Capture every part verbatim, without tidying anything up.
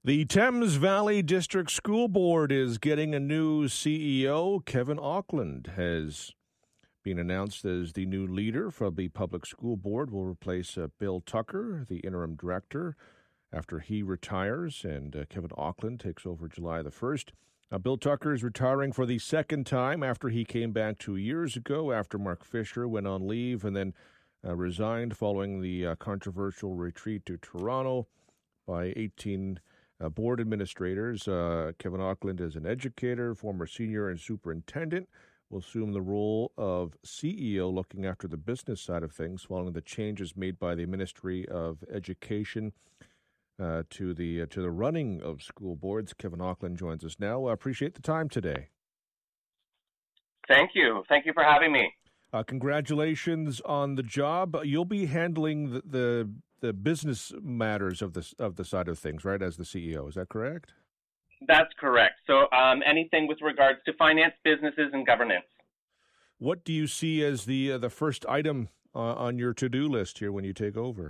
The Thames Valley District School Board is getting a new C E O. Kevin Auckland has been announced as the new leader for the Public School Board. Will replace uh, Bill Tucker, the interim director, after he retires, and uh, Kevin Auckland takes over July the first. Uh, Bill Tucker is retiring for the second time after he came back two years ago after Mark Fisher went on leave and then uh, resigned following the uh, controversial retreat to Toronto by eighteen Uh, board administrators. Uh, Kevin Auckland is an educator, former senior and superintendent, will assume the role of C E O looking after the business side of things following the changes made by the Ministry of Education uh, to the uh, to the running of school boards. Kevin Auckland joins us now. I appreciate the time today. Thank you. Thank you for having me. Uh, congratulations on the job. You'll be handling the, the the business matters of the of the side of things, right? As the C E O, is that correct? That's correct. So, um, anything with regards to finance, businesses, and governance. What do you see as the uh, the first item uh, on your to do list here when you take over?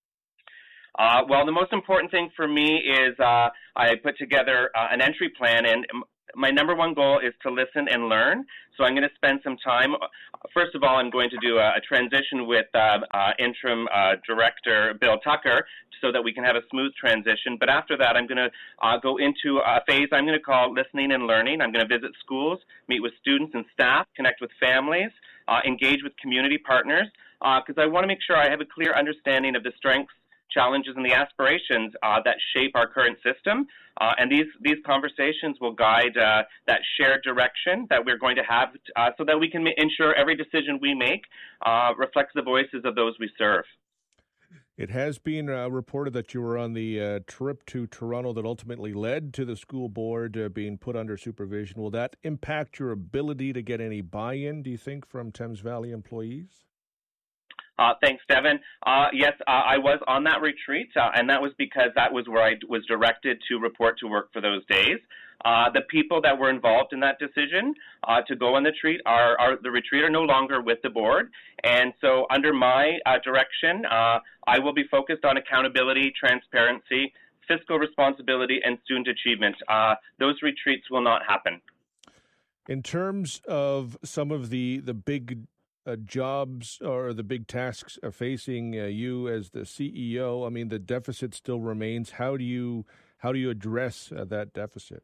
Uh, well, the most important thing for me is uh, I put together uh, an entry plan, and my number one goal is to listen and learn. So I'm going to spend some time. First of all, I'm going to do a, a transition with uh, uh, interim uh, director Bill Tucker so that we can have a smooth transition. But after that, I'm going to uh, go into a phase I'm going to call listening and learning. I'm going to visit schools, meet with students and staff, connect with families, uh, engage with community partners, because uh, I want to make sure I have a clear understanding of the strengths, challenges, and the aspirations uh, that shape our current system. Uh, and these, these conversations will guide uh, that shared direction that we're going to have uh, so that we can ma- ensure every decision we make uh, reflects the voices of those we serve. It has been uh, reported that you were on the uh, trip to Toronto that ultimately led to the school board uh, being put under supervision. Will that impact your ability to get any buy-in, do you think, from Thames Valley employees? Uh, thanks, Devin. Uh, yes, uh, I was on that retreat, uh, and that was because that was where I was directed to report to work for those days. Uh, the people that were involved in that decision uh, to go on the retreat are, are the retreat are no longer with the board, and so under my uh, direction, uh, I will be focused on accountability, transparency, fiscal responsibility, and student achievement. Uh, those retreats will not happen. In terms of some of the the big Uh, jobs or the big tasks are facing uh, you as the C E O, I mean, the deficit still remains. How do you how do you address uh, that deficit?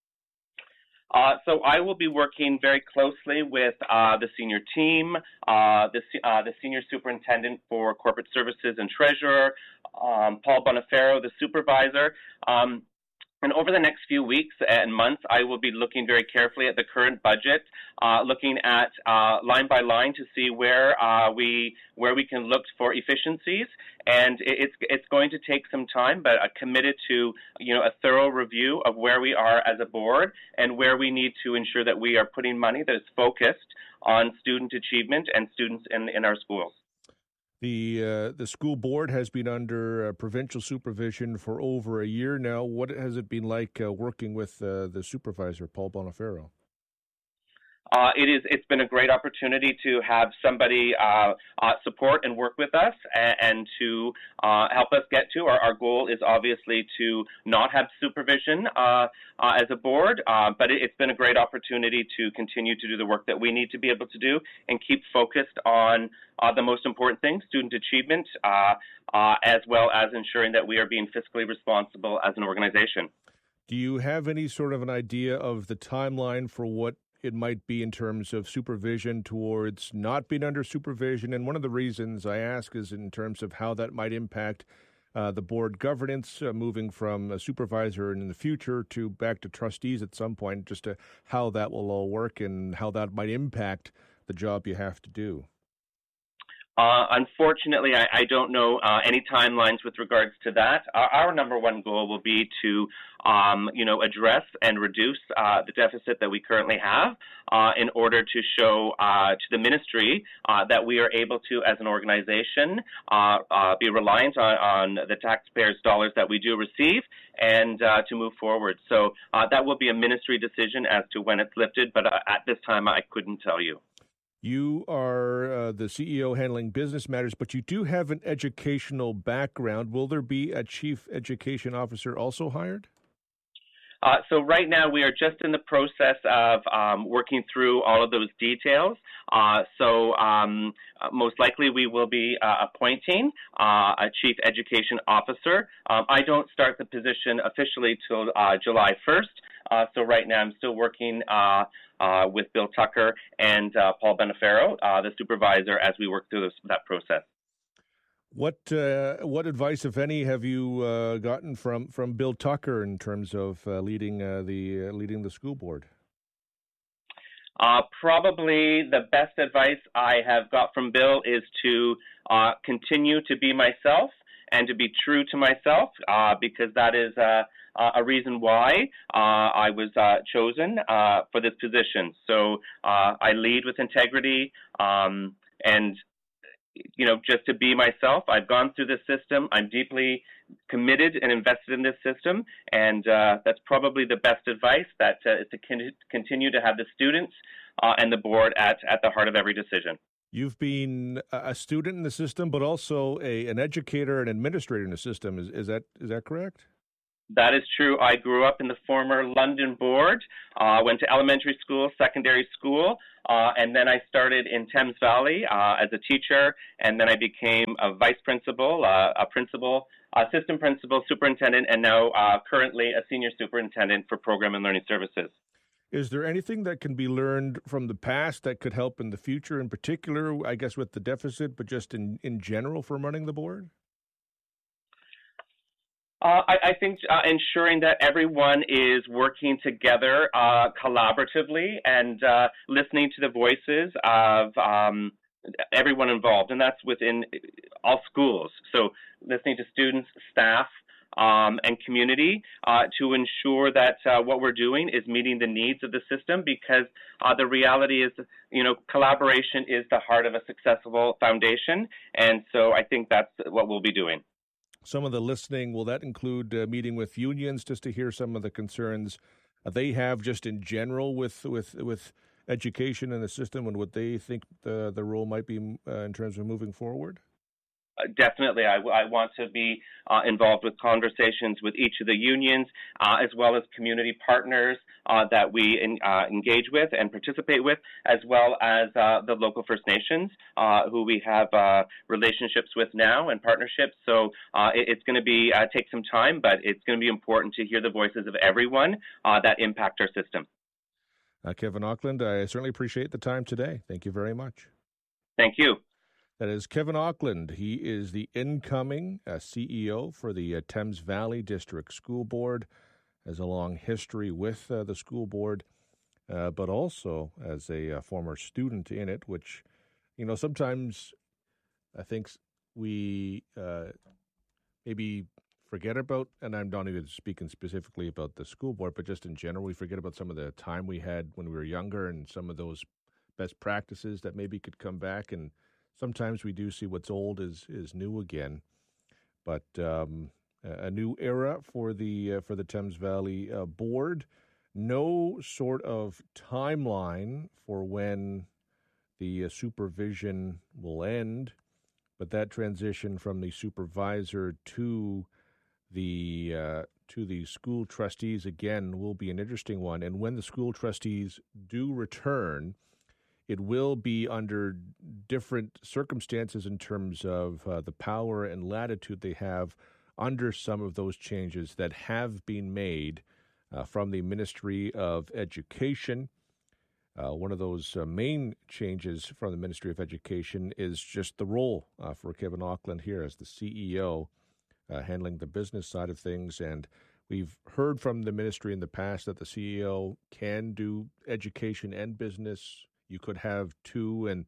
Uh, so I will be working very closely with uh, the senior team, uh, the, uh, the senior superintendent for corporate services and treasurer, um, Paul Bonifero, the supervisor. Um, And over the next few weeks and months, I will be looking very carefully at the current budget, uh, looking at uh, line by line to see where uh, we where we can look for efficiencies. And it's it's going to take some time, but I'm committed to you know a thorough review of where we are as a board and where we need to ensure that we are putting money that is focused on student achievement and students in in our schools. The uh, the school board has been under uh, provincial supervision for over a year now. What has it been like uh, working with uh, the supervisor, Paul Bonifero? Uh, it is. It's been a great opportunity to have somebody uh, uh, support and work with us, and, and to uh, help us get to our, our goal is obviously to not have supervision uh, uh, as a board. Uh, but it, it's been a great opportunity to continue to do the work that we need to be able to do and keep focused on uh, the most important things: student achievement, uh, uh, as well as ensuring that we are being fiscally responsible as an organization. Do you have any sort of an idea of the timeline for what it might be in terms of supervision towards not being under supervision? And one of the reasons I ask is in terms of how that might impact uh, the board governance, uh, moving from a supervisor in the future to back to trustees at some point, just to how that will all work and how that might impact the job you have to do. Uh, unfortunately, I, I don't know uh, any timelines with regards to that. Our, our number one goal will be to, um, you know, address and reduce uh, the deficit that we currently have uh, in order to show uh, to the ministry uh, that we are able to, as an organization, uh, uh, be reliant on, on the taxpayers' dollars that we do receive and uh, to move forward. So uh, that will be a ministry decision as to when it's lifted, but uh, at this time, I couldn't tell you. You are uh, the C E O handling business matters, but you do have an educational background. Will there be a chief education officer also hired? Uh, so right now we are just in the process of um, working through all of those details. Uh, so um, most likely we will be uh, appointing uh, a chief education officer. Um, I don't start the position officially till uh, July first. Uh, so right now I'm still working uh, uh, with Bill Tucker and uh, Paul Benefero, uh, the supervisor, as we work through this, that process. What uh, what advice, if any, have you uh, gotten from, from Bill Tucker in terms of uh, leading uh, the uh, leading the school board? Uh, probably the best advice I have got from Bill is to uh, continue to be myself and to be true to myself, uh, because that is uh, a reason why uh, I was uh, chosen uh, for this position. So uh, I lead with integrity um, and. You know, just to be myself. I've gone through this system. I'm deeply committed and invested in this system, and uh, that's probably the best advice, that uh, is to con- continue to have the students uh, and the board at, at the heart of every decision. You've been a student in the system, but also a, an educator and administrator in the system. Is, is that is that correct? That is true. I grew up in the former London board, uh, went to elementary school, secondary school, uh, and then I started in Thames Valley uh, as a teacher, and then I became a vice principal, uh, a principal, assistant principal, superintendent, and now uh, currently a senior superintendent for program and learning services. Is there anything that can be learned from the past that could help in the future, in particular, I guess, with the deficit, but just in, in general from running the board? Uh, I, I think uh, ensuring that everyone is working together uh, collaboratively and uh, listening to the voices of um, everyone involved, and that's within all schools. So listening to students, staff, um, and community uh, to ensure that uh, what we're doing is meeting the needs of the system, because uh, the reality is, you know, collaboration is the heart of a successful foundation, and so I think that's what we'll be doing. Some of the listening, will that include uh, meeting with unions just to hear some of the concerns uh, they have just in general with with with education and the system, and what they think the, the role might be uh, in terms of moving forward? Uh, definitely. I, I want to be uh, involved with conversations with each of the unions, uh, as well as community partners uh, that we in, uh, engage with and participate with, as well as uh, the local First Nations, uh, who we have uh, relationships with now and partnerships. So uh, it, it's going to be uh, take some time, but it's going to be important to hear the voices of everyone uh, that impact our system. Uh, Kevin Auckland, I certainly appreciate the time today. Thank you very much. Thank you. That is Kevin Auckland. He is the incoming uh, C E O for the uh, Thames Valley District School Board, has a long history with uh, the school board, uh, but also as a uh, former student in it, which, you know, sometimes I think we uh, maybe forget about, and I'm not even speaking specifically about the school board, but just in general, we forget about some of the time we had when we were younger and some of those best practices that maybe could come back. And sometimes we do see what's old is is new again, but um, a new era for the uh, for the Thames Valley uh, Board. No sort of timeline for when the uh, supervision will end, but that transition from the supervisor to the uh, to the school trustees again will be an interesting one. And when the school trustees do return, it will be under different circumstances in terms of uh, the power and latitude they have under some of those changes that have been made uh, from the Ministry of Education. Uh, one of those uh, main changes from the Ministry of Education is just the role uh, for Kevin Auckland here as the C E O, uh, handling the business side of things. And we've heard from the ministry in the past that the C E O can do education and business. You could have two, and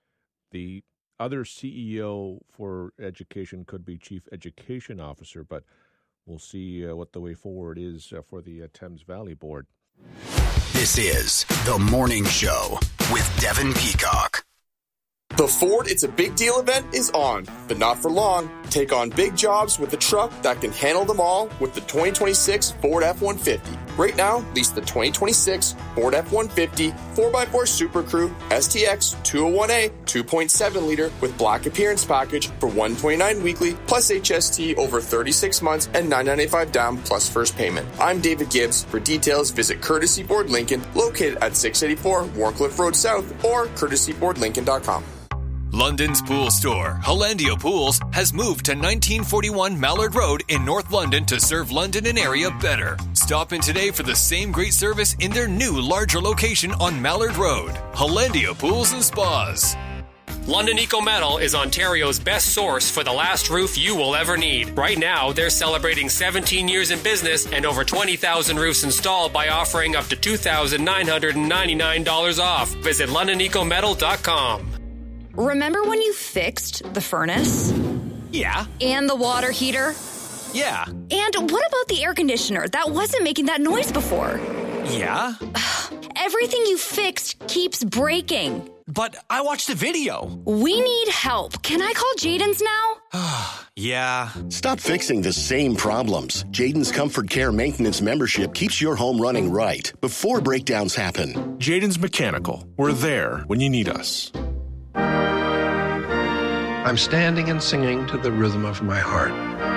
the other C E O for education could be Chief Education Officer, but we'll see uh, what the way forward is uh, for the uh, Thames Valley Board. This is The Morning Show with Devin Peacock. The Ford It's a Big Deal event is on, but not for long. Take on big jobs with a truck that can handle them all with the twenty twenty-six Ford F one fifty. Right now, lease the twenty twenty-six Ford F one fifty four by four Super Crew S T X two oh one A two point seven liter with black appearance package for one hundred twenty-nine dollars weekly plus H S T over thirty-six months and nine hundred ninety-five dollars down plus first payment. I'm David Gibbs. For details, visit Courtesy Ford Lincoln, located at six eighty-four Warncliffe Road South, or courtesy ford lincoln dot com. London's pool store, Hollandia Pools, has moved to nineteen forty-one Mallard Road in North London to serve London and area better. Stop in today for the same great service in their new, larger location on Mallard Road. Hollandia Pools and Spas. London Eco Metal is Ontario's best source for the last roof you will ever need. Right now, they're celebrating seventeen years in business and over twenty thousand roofs installed by offering up to two thousand nine hundred ninety-nine dollars off. Visit london eco metal dot com. Remember when you fixed the furnace? Yeah. And the water heater? Yeah. And what about the air conditioner? That wasn't making that noise before. Yeah. Everything you fixed keeps breaking. But I watched the video. We need help. Can I call Jaden's now? Yeah. Stop fixing the same problems. Jaden's Comfort Care Maintenance membership keeps your home running right before breakdowns happen. Jaden's Mechanical. We're there when you need us. I'm standing and singing to the rhythm of my heart.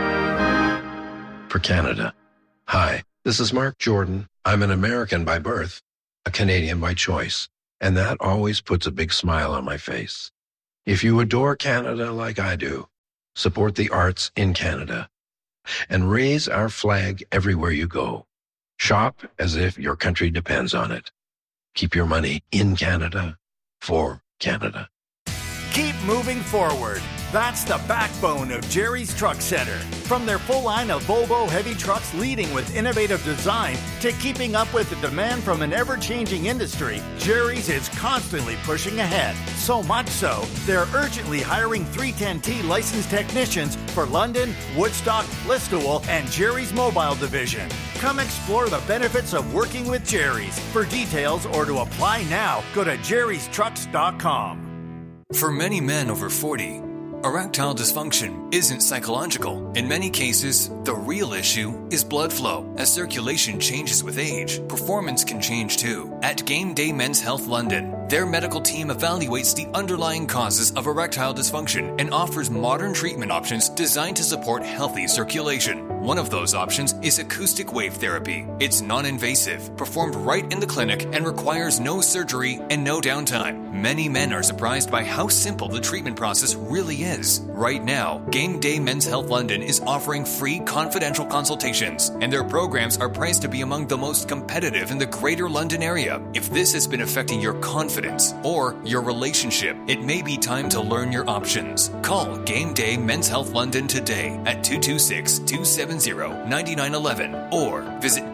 For Canada. Hi, this is Mark Jordan. I'm an American by birth, a Canadian by choice, and that always puts a big smile on my face. If you adore Canada like I do, support the arts in Canada and raise our flag everywhere you go. Shop as if your country depends on it. Keep your money in Canada for Canada. Keep moving forward. That's the backbone of Jerry's Truck Center. From their full line of Volvo heavy trucks leading with innovative design to keeping up with the demand from an ever-changing industry, Jerry's is constantly pushing ahead. So much so, they're urgently hiring three ten T licensed technicians for London, Woodstock, Listowel, and Jerry's Mobile Division. Come explore the benefits of working with Jerry's. For details or to apply now, go to jerrys trucks dot com. For many men over forty, erectile dysfunction isn't psychological. In many cases, the real issue is blood flow. As circulation changes with age, performance can change too. At Game Day Men's Health London, their medical team evaluates the underlying causes of erectile dysfunction and offers modern treatment options designed to support healthy circulation. One of those options is acoustic wave therapy. It's non-invasive, performed right in the clinic, and requires no surgery and no downtime. Many men are surprised by how simple the treatment process really is. Right now, Game Day Men's Health London is offering free confidential consultations, and their programs are priced to be among the most competitive in the Greater London area. If this has been affecting your confidence or your relationship, it may be time to learn your options. Call Game Day Men's Health London today at two two six, two seven zero, nine nine one one or visit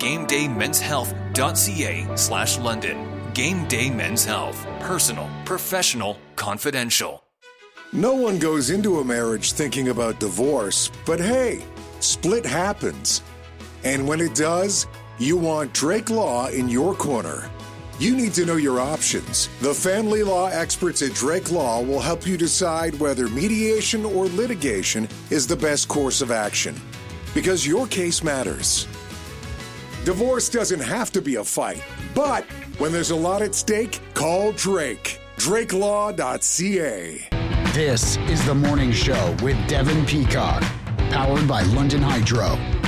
gamedaymen'shealth.ca slash London. Game Day Men's Health. Personal, professional, confidential. No one goes into a marriage thinking about divorce, but hey, split happens. And when it does, you want Drake Law in your corner. You need to know your options. The family law experts at Drake Law will help you decide whether mediation or litigation is the best course of action. Because your case matters. Divorce doesn't have to be a fight, but when there's a lot at stake, call Drake. drake law dot c a. This is The Morning Show with Devin Peacock, powered by London Hydro.